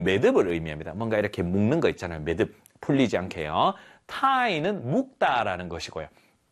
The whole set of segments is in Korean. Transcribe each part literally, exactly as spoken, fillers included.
매듭을 의미합니다. 뭔가 이렇게 묶는 거 있잖아요. 매듭 풀리지 않게요. tie는 묶다라는 것이고요.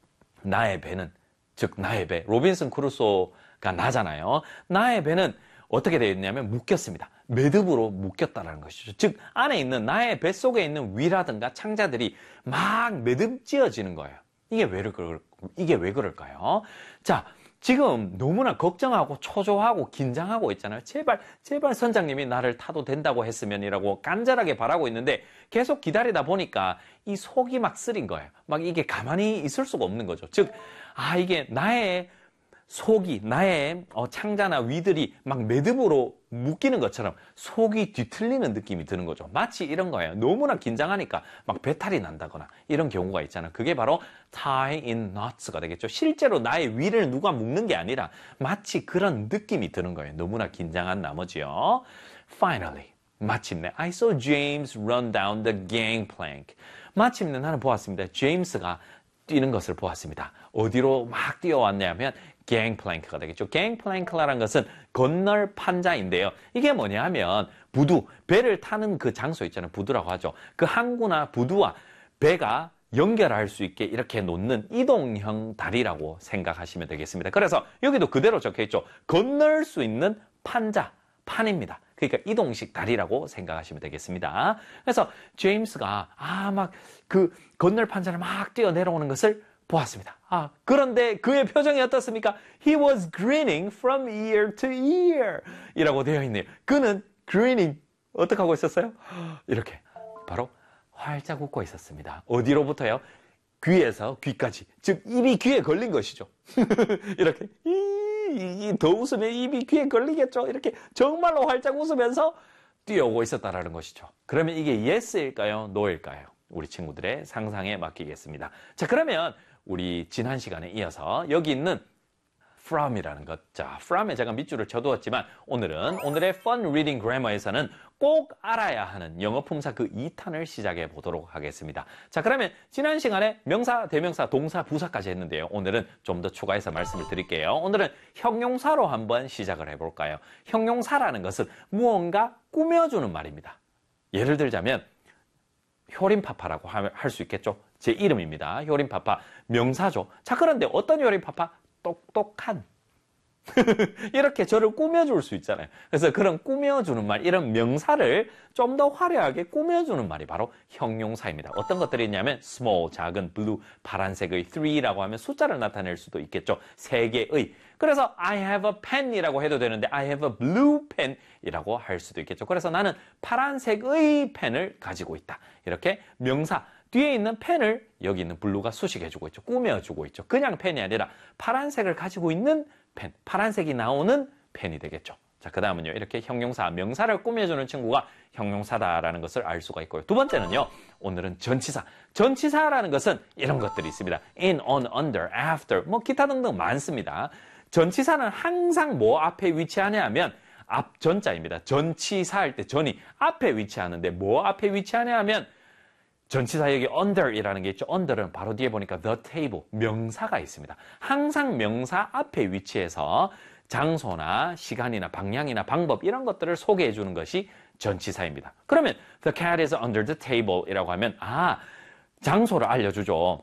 나의 배는, 즉 나의 배, 로빈슨 크루소가 나잖아요. 나의 배는 어떻게 되어 있냐면 묶였습니다. 매듭으로 묶였다라는 것이죠. 즉 안에 있는 나의 뱃속에 있는 위라든가 창자들이 막 매듭 지어지는 거예요. 이게 왜 그럴, 이게 왜 그럴까요? 자, 지금 너무나 걱정하고 초조하고 긴장하고 있잖아요. 제발 제발 선장님이 나를 타도 된다고 했으면이라고 간절하게 바라고 있는데 계속 기다리다 보니까 이 속이 막 쓰린 거예요. 막 이게 가만히 있을 수가 없는 거죠. 즉, 아 이게 나의 속이, 나의 창자나 위들이 막 매듭으로 묶이는 것처럼 속이 뒤틀리는 느낌이 드는 거죠. 마치 이런 거예요. 너무나 긴장하니까 막 배탈이 난다거나 이런 경우가 있잖아요. 그게 바로 tie in knots가 되겠죠. 실제로 나의 위를 누가 묶는 게 아니라 마치 그런 느낌이 드는 거예요. 너무나 긴장한 나머지요. Finally, 마침내 I saw James run down the gangplank. 마침내 나는 보았습니다. 제임스가 뛰는 것을 보았습니다. 어디로 막 뛰어왔냐면 gangplank가 되겠죠. gangplank라는 것은 건널 판자인데요. 이게 뭐냐 하면 부두, 배를 타는 그 장소 있잖아요. 부두라고 하죠. 그 항구나 부두와 배가 연결할 수 있게 이렇게 놓는 이동형 다리라고 생각하시면 되겠습니다. 그래서 여기도 그대로 적혀있죠. 건널 수 있는 판자, 판입니다. 그러니까 이동식 다리라고 생각하시면 되겠습니다. 그래서 제임스가 아 막 그 건널 판자를 막 뛰어 내려오는 것을 보았습니다. 아, 그런데 그의 표정이 어떻습니까? He was grinning from ear to ear 이라고 되어 있네요. 그는 grinning 어떻게 하고 있었어요? 이렇게 바로 활짝 웃고 있었습니다. 어디로부터요? 귀에서 귀까지. 즉 입이 귀에 걸린 것이죠. 이렇게 이, 더 웃으면 입이 귀에 걸리겠죠. 이렇게 정말로 활짝 웃으면서 뛰어오고 있었다라는 것이죠. 그러면 이게 yes일까요? no일까요? 우리 친구들의 상상에 맡기겠습니다. 자, 그러면 우리 지난 시간에 이어서 여기 있는 from이라는 것. 자, from에 제가 밑줄을 쳐두었지만 오늘은 오늘의 Fun Reading Grammar에서는 꼭 알아야 하는 영어 품사 그 이 탄을 시작해 보도록 하겠습니다. 자, 그러면 지난 시간에 명사, 대명사, 동사, 부사까지 했는데요. 오늘은 좀 더 추가해서 말씀을 드릴게요. 오늘은 형용사로 한번 시작을 해볼까요? 형용사라는 것은 무언가 꾸며주는 말입니다. 예를 들자면 효림파파라고 할 수 있겠죠. 제 이름입니다. 효림파파. 명사죠. 자, 그런데 어떤 효림파파? 똑똑한. 이렇게 저를 꾸며줄 수 있잖아요. 그래서 그런 꾸며주는 말, 이런 명사를 좀 더 화려하게 꾸며주는 말이 바로 형용사입니다. 어떤 것들이 있냐면 small, 작은, blue, 파란색의 three라고 하면 숫자를 나타낼 수도 있겠죠. 세 개의. 그래서 I have a pen이라고 해도 되는데 I have a blue pen이라고 할 수도 있겠죠. 그래서 나는 파란색의 펜을 가지고 있다. 이렇게 명사. 뒤에 있는 펜을 여기 있는 블루가 수식해주고 있죠. 꾸며주고 있죠. 그냥 펜이 아니라 파란색을 가지고 있는 펜, 파란색이 나오는 펜이 되겠죠. 자, 그 다음은요. 이렇게 형용사, 명사를 꾸며주는 친구가 형용사다라는 것을 알 수가 있고요. 두 번째는요. 오늘은 전치사. 전치사라는 것은 이런 것들이 있습니다. in, on, under, after, 뭐 기타 등등 많습니다. 전치사는 항상 뭐 앞에 위치하냐 하면 앞 전자입니다. 전치사 할 때 전이 앞에 위치하는데 뭐 앞에 위치하냐 하면 전치사 여기 under이라는 게 있죠. under는 바로 뒤에 보니까 the table, 명사가 있습니다. 항상 명사 앞에 위치해서 장소나 시간이나 방향이나 방법 이런 것들을 소개해 주는 것이 전치사입니다. 그러면 the cat is under the table 이라고 하면 아, 장소를 알려주죠.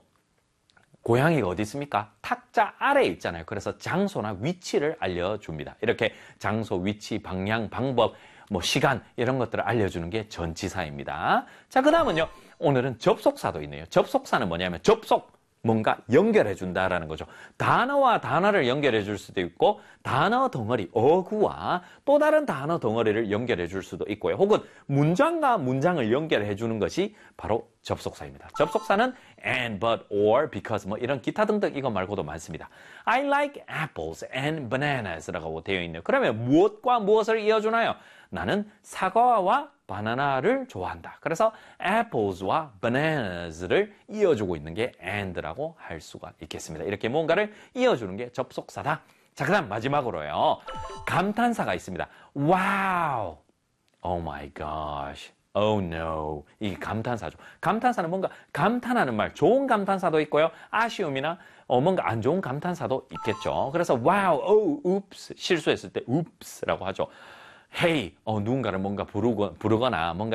고양이가 어디 있습니까? 탁자 아래에 있잖아요. 그래서 장소나 위치를 알려줍니다. 이렇게 장소, 위치, 방향, 방법, 뭐 시간 이런 것들을 알려주는 게 전치사입니다. 자, 그 다음은요. 오늘은 접속사도 있네요. 접속사는 뭐냐면 접속, 뭔가 연결해 준다라는 거죠. 단어와 단어를 연결해 줄 수도 있고 단어 덩어리, 어구와 또 다른 단어 덩어리를 연결해 줄 수도 있고요. 혹은 문장과 문장을 연결해 주는 것이 바로 접속사입니다. 접속사는 and, but, or, because 뭐 이런 기타 등등 이것 말고도 많습니다. I like apples and bananas 라고 되어 있네요. 그러면 무엇과 무엇을 이어주나요? 나는 사과와 바나나를 좋아한다. 그래서 apples와 bananas를 이어주고 있는 게 and라고 할 수가 있겠습니다. 이렇게 뭔가를 이어주는 게 접속사다. 자, 그 다음 마지막으로요. 감탄사가 있습니다. wow, oh my gosh, oh no. 이게 감탄사죠. 감탄사는 뭔가 감탄하는 말, 좋은 감탄사도 있고요. 아쉬움이나 어, 뭔가 안 좋은 감탄사도 있겠죠. 그래서 wow, oh, oops, 실수했을 때 oops라고 하죠. hey, 어, 누군가를 뭔가 부르고, 부르거나 뭔가